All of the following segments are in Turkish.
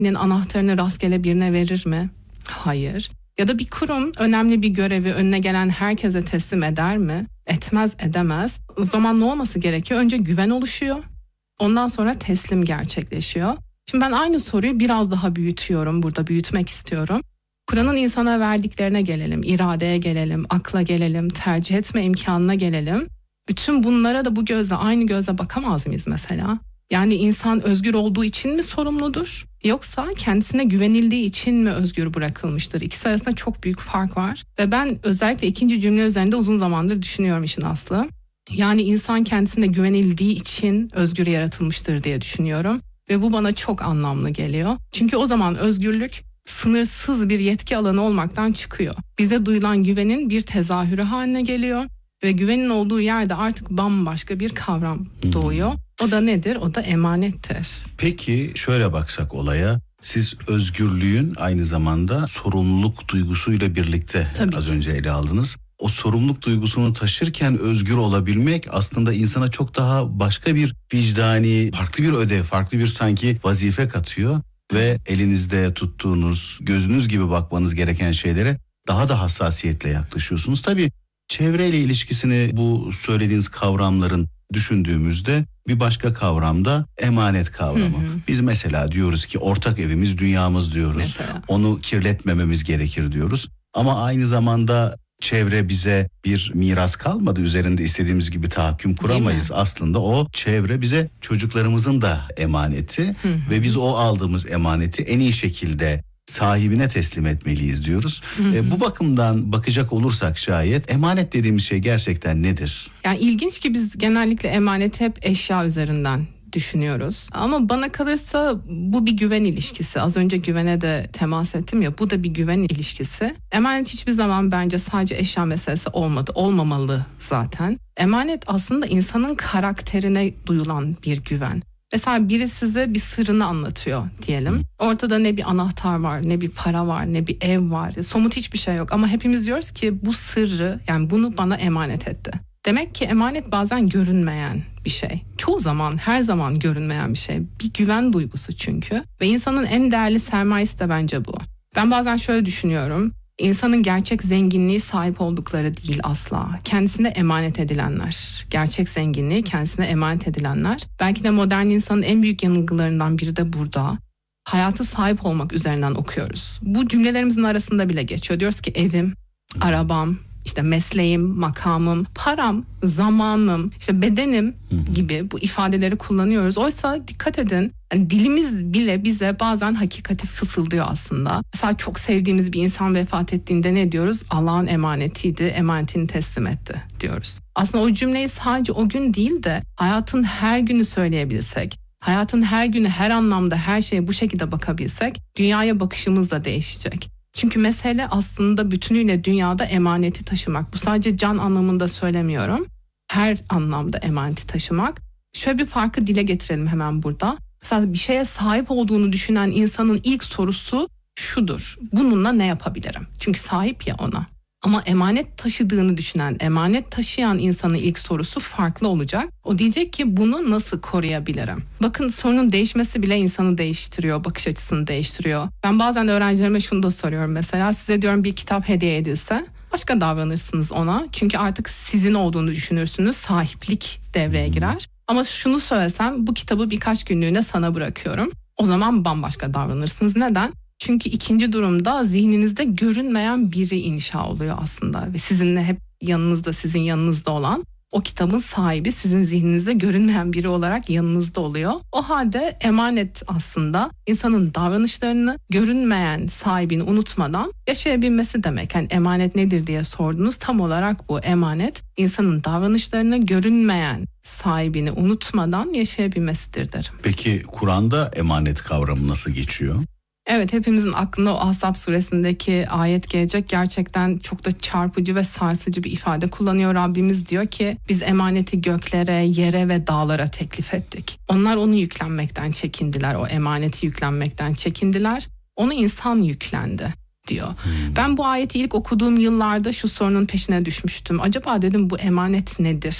evinin anahtarını rastgele birine verir mi? Hayır. Ya da bir kurum önemli bir görevi önüne gelen herkese teslim eder mi? Etmez, edemez. O zaman ne olması gerekiyor? Önce güven oluşuyor. Ondan sonra teslim gerçekleşiyor. Şimdi ben aynı soruyu biraz daha büyütüyorum. Burada büyütmek istiyorum. Kur'an'ın insana verdiklerine gelelim. İradeye gelelim, akla gelelim, tercih etme imkanına gelelim. Bütün bunlara da bu gözle, aynı gözle bakamaz mıyız mesela? Yani insan özgür olduğu için mi sorumludur? Yoksa kendisine güvenildiği için mi özgür bırakılmıştır? İkisi arasında çok büyük fark var. Ve ben özellikle ikinci cümle üzerinde uzun zamandır düşünüyorum işin aslı. Yani insan kendisine güvenildiği için özgür yaratılmıştır diye düşünüyorum. Ve bu bana çok anlamlı geliyor. Çünkü o zaman özgürlük sınırsız bir yetki alanı olmaktan çıkıyor. Bize duyulan güvenin bir tezahürü haline geliyor. Ve güvenin olduğu yerde artık bambaşka bir kavram doğuyor. O da nedir? O da emanettir. Peki şöyle baksak olaya. Siz özgürlüğün aynı zamanda sorumluluk duygusuyla birlikte az önce ele aldınız. O sorumluluk duygusunu taşırken özgür olabilmek aslında insana çok daha başka bir vicdani, farklı bir ödev, farklı bir sanki vazife katıyor. Ve elinizde tuttuğunuz, gözünüz gibi bakmanız gereken şeylere daha da hassasiyetle yaklaşıyorsunuz. Tabii çevreyle ilişkisini bu söylediğiniz kavramların düşündüğümüzde bir başka kavram da emanet kavramı. Biz mesela diyoruz ki ortak evimiz dünyamız diyoruz. Mesela. Onu kirletmememiz gerekir diyoruz. Ama aynı zamanda çevre bize bir miras kalmadı. Üzerinde istediğimiz gibi tahakküm kuramayız. Aslında o çevre bize çocuklarımızın da emaneti ve biz o aldığımız emaneti en iyi şekilde sahibine teslim etmeliyiz diyoruz. Bu bakımdan bakacak olursak şayet emanet dediğimiz şey gerçekten nedir? Yani ilginç ki biz genellikle emaneti hep eşya üzerinden düşünüyoruz. Ama bana kalırsa bu bir güven ilişkisi. Az önce güvene de temas ettim ya, bu da bir güven ilişkisi. Emanet hiçbir zaman bence sadece eşya meselesi olmamalı zaten. Emanet aslında insanın karakterine duyulan bir güven. Mesela biri size bir sırrını anlatıyor diyelim. Ortada ne bir anahtar var, ne bir para var, ne bir ev var. Somut hiçbir şey yok ama hepimiz diyoruz ki bu sırrı, yani bunu bana emanet etti. Demek ki emanet bazen görünmeyen bir şey. Çoğu zaman, her zaman görünmeyen bir şey. Bir güven duygusu çünkü. Ve insanın en değerli sermayesi de bence bu. Ben bazen şöyle düşünüyorum. İnsanın gerçek zenginliği sahip oldukları değil asla. Kendisine emanet edilenler. Gerçek zenginliği kendisine emanet edilenler. Belki de modern insanın en büyük yanılgılarından biri de burada. Hayatı sahip olmak üzerinden okuyoruz. Bu cümlelerimizin arasında bile geçiyor. Diyoruz ki evim, arabam, İşte mesleğim, makamım, param, zamanım, işte bedenim gibi bu ifadeleri kullanıyoruz. Oysa dikkat edin, yani dilimiz bile bize bazen hakikati fısıldıyor aslında. Mesela çok sevdiğimiz bir insan vefat ettiğinde ne diyoruz? Allah'ın emanetiydi, emanetini teslim etti diyoruz. Aslında o cümleyi sadece o gün değil de hayatın her günü söyleyebilsek, hayatın her günü, her anlamda, her şeye bu şekilde bakabilsek, dünyaya bakışımız da değişecek. Çünkü mesele aslında bütünüyle dünyada emaneti taşımak. Bu sadece can anlamında söylemiyorum. Her anlamda emaneti taşımak. Şöyle bir farkı dile getirelim hemen burada. Mesela bir şeye sahip olduğunu düşünen insanın ilk sorusu şudur: bununla ne yapabilirim? Çünkü sahip ya ona. Ama emanet taşıdığını düşünen, emanet taşıyan insanın ilk sorusu farklı olacak. O diyecek ki bunu nasıl koruyabilirim? Bakın, sorunun değişmesi bile insanı değiştiriyor, bakış açısını değiştiriyor. Ben bazen öğrencilerime şunu da soruyorum mesela. Size diyorum bir kitap hediye edilse başka davranırsınız ona. Çünkü artık sizin olduğunu düşünürsünüz, sahiplik devreye girer. Ama şunu söylesem, bu kitabı birkaç günlüğüne sana bırakıyorum. O zaman bambaşka davranırsınız. Neden? Çünkü ikinci durumda zihninizde görünmeyen biri inşa oluyor aslında. Ve sizinle hep yanınızda, sizin yanınızda olan o kitabın sahibi sizin zihninizde görünmeyen biri olarak yanınızda oluyor. O halde emanet aslında insanın davranışlarını görünmeyen sahibini unutmadan yaşayabilmesi demek. Yani emanet nedir diye sordunuz. Tam olarak bu. Emanet insanın davranışlarını görünmeyen sahibini unutmadan yaşayabilmesidir derim. Peki Kur'an'da emanet kavramı nasıl geçiyor? Evet, hepimizin aklına o Ahzab suresindeki ayet gelecek. Gerçekten çok da çarpıcı ve sarsıcı bir ifade kullanıyor Rabbimiz. Diyor ki biz emaneti göklere, yere ve dağlara teklif ettik. Onlar onu yüklenmekten çekindiler. O emaneti yüklenmekten çekindiler. Onu insan yüklendi diyor. Ben bu ayeti ilk okuduğum yıllarda şu sorunun peşine düşmüştüm. Acaba dedim bu emanet nedir?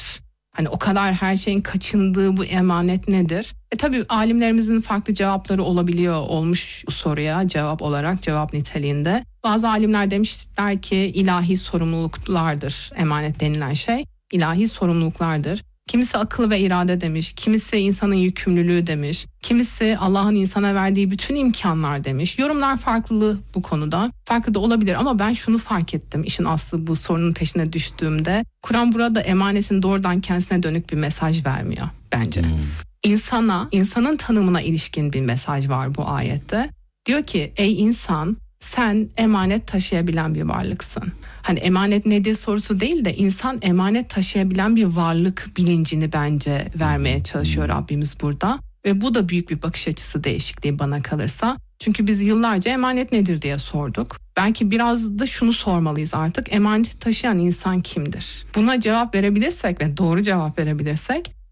Hani o kadar her şeyin kaçındığı bu emanet nedir? Tabii alimlerimizin farklı cevapları olmuş bu soruya cevap niteliğinde. Bazı alimler demişler ki ilahi sorumluluklardır emanet denilen şey. İlahi sorumluluklardır. Kimisi akıl ve irade demiş, kimisi insanın yükümlülüğü demiş, kimisi Allah'ın insana verdiği bütün imkanlar demiş. Yorumlar farklı bu konuda. Farklı da olabilir ama ben şunu fark ettim işin aslı bu sorunun peşine düştüğümde. Kur'an burada emanetin doğrudan kendisine dönük bir mesaj vermiyor bence. İnsanın tanımına ilişkin bir mesaj var bu ayette. Diyor ki ey insan sen emanet taşıyabilen bir varlıksın. Hani emanet nedir sorusu değil de insan emanet taşıyabilen bir varlık bilincini bence vermeye çalışıyor Rabbimiz burada. Ve bu da büyük bir bakış açısı değişikliği bana kalırsa. Çünkü biz yıllarca emanet nedir diye sorduk. Belki biraz da şunu sormalıyız artık. Emaneti taşıyan insan kimdir? Buna cevap verebilirsek ve doğru cevap verebilirsek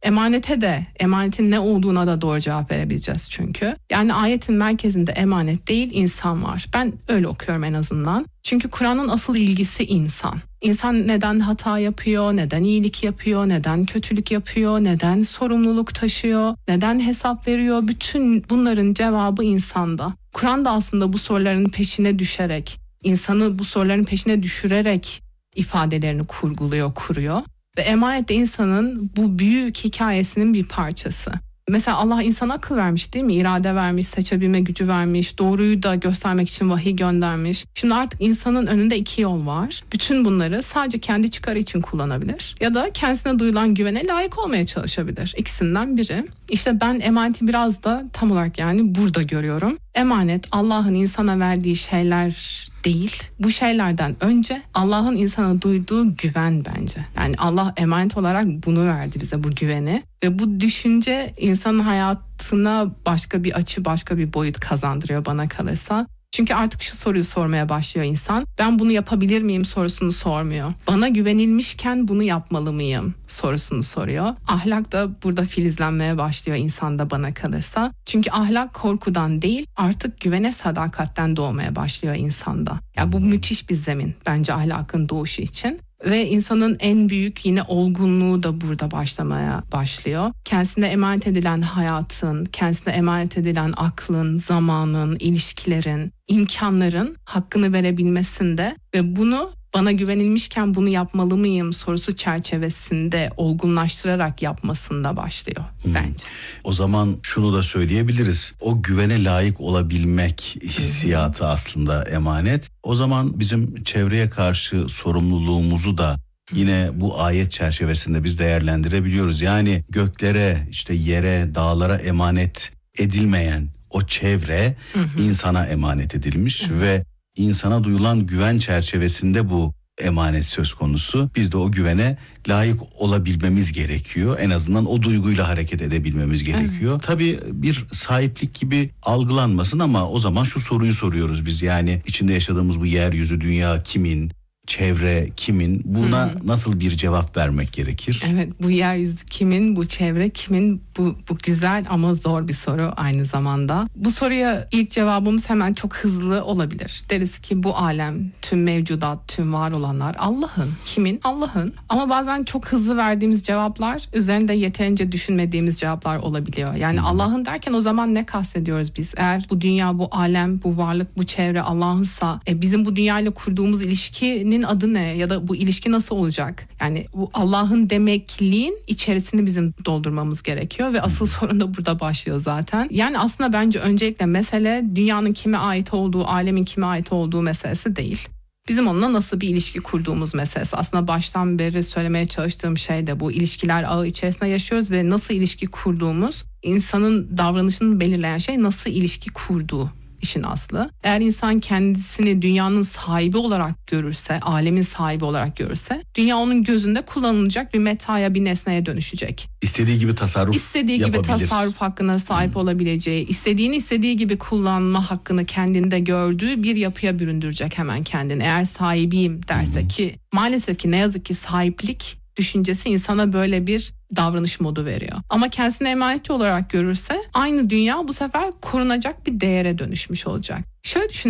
emanetin ne olduğuna da doğru cevap verebileceğiz çünkü. Yani ayetin merkezinde emanet değil insan var. Ben öyle okuyorum en azından. Çünkü Kur'an'ın asıl ilgisi insan. İnsan neden hata yapıyor, neden iyilik yapıyor, neden kötülük yapıyor, neden sorumluluk taşıyor, neden hesap veriyor. Bütün bunların cevabı insanda. Kur'an da aslında bu soruların peşine düşerek, insanı bu soruların peşine düşürerek ifadelerini kuruyor. Ve emanet de insanın bu büyük hikayesinin bir parçası. Mesela Allah insana akıl vermiş değil mi? İrade vermiş, seçebilme gücü vermiş, doğruyu da göstermek için vahiy göndermiş. Şimdi artık insanın önünde 2 yol var. Bütün bunları sadece kendi çıkarı için kullanabilir. Ya da kendisine duyulan güvene layık olmaya çalışabilir. İkisinden biri. İşte ben emaneti biraz da tam olarak yani burada görüyorum. Emanet Allah'ın insana verdiği şeyler değil. Bu şeylerden önce Allah'ın insana duyduğu güven bence. Yani Allah emanet olarak bunu verdi bize, bu güveni. Ve bu düşünce insanın hayatına başka bir açı, başka bir boyut kazandırıyor bana kalırsa. Çünkü artık şu soruyu sormaya başlıyor insan. Ben bunu yapabilir miyim sorusunu sormuyor. Bana güvenilmişken bunu yapmalı mıyım sorusunu soruyor. Ahlak da burada filizlenmeye başlıyor insanda bana kalırsa. Çünkü ahlak korkudan değil artık güvene, sadakatten doğmaya başlıyor insanda. Ya bu müthiş bir zemin bence ahlakın doğuşu için. Ve insanın en büyük yine olgunluğu da burada başlamaya başlıyor. Kendisine emanet edilen hayatın, kendisine emanet edilen aklın, zamanın, ilişkilerin, imkanların hakkını verebilmesinde ve bunu bana güvenilmişken bunu yapmalı mıyım sorusu çerçevesinde olgunlaştırarak yapmasında başlıyor bence. O zaman şunu da söyleyebiliriz. O güvene layık olabilmek hissiyatı aslında emanet. O zaman bizim çevreye karşı sorumluluğumuzu da yine bu ayet çerçevesinde biz değerlendirebiliyoruz. Yani göklere, işte yere, dağlara emanet edilmeyen o çevre insana emanet edilmiş ve insana duyulan güven çerçevesinde bu emanet söz konusu. Biz de o güvene layık olabilmemiz gerekiyor. En azından o duyguyla hareket edebilmemiz gerekiyor. Tabii bir sahiplik gibi algılanmasın ama o zaman şu soruyu soruyoruz biz. Yani içinde yaşadığımız bu yeryüzü, dünya kimin? Çevre kimin? Buna nasıl bir cevap vermek gerekir? Evet, bu yeryüzü kimin, bu çevre kimin? Bu güzel ama zor bir soru aynı zamanda. Bu soruya ilk cevabımız hemen çok hızlı olabilir. Deriz ki bu alem, tüm mevcudat, tüm var olanlar Allah'ın. Kimin? Allah'ın. Ama bazen çok hızlı verdiğimiz cevaplar üzerinde yeterince düşünmediğimiz cevaplar olabiliyor. Yani Allah'ın derken o zaman ne kastediyoruz biz? Eğer bu dünya, bu alem, bu varlık, bu çevre Allah'ınsa bizim bu dünyayla kurduğumuz ilişkinin adı ne? Ya da bu ilişki nasıl olacak? Yani bu Allah'ın demekliğin içerisini bizim doldurmamız gerekiyor ve asıl sorun da burada başlıyor zaten. Yani aslında bence öncelikle mesele dünyanın kime ait olduğu, alemin kime ait olduğu meselesi değil. Bizim onunla nasıl bir ilişki kurduğumuz meselesi. Aslında baştan beri söylemeye çalıştığım şey de bu. İlişkiler ağı içerisinde yaşıyoruz ve nasıl ilişki kurduğumuz, insanın davranışını belirleyen şey nasıl ilişki kurduğu. İşin aslı. Eğer insan kendisini dünyanın sahibi olarak görürse, alemin sahibi olarak görürse, dünya onun gözünde kullanılacak bir metaya, bir nesneye dönüşecek. İstediği gibi tasarruf yapabilir. Tasarruf hakkına sahip olabileceği, istediği gibi kullanma hakkını kendinde gördüğü bir yapıya büründürecek hemen kendini. Eğer sahibiyim derse ki maalesef ki ne yazık ki sahiplik düşüncesi insana böyle bir davranış modu veriyor. Ama kendisini emanetçi olarak görürse aynı dünya bu sefer korunacak bir değere dönüşmüş olacak. Şöyle düşünelim.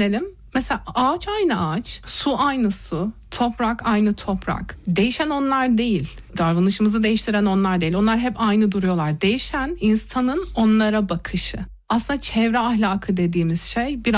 Mesela ağaç aynı ağaç, su aynı su, toprak aynı toprak. Değişen onlar değil. Davranışımızı değiştiren onlar değil. Onlar hep aynı duruyorlar. Değişen insanın onlara bakışı. Aslında çevre ahlakı dediğimiz şey bir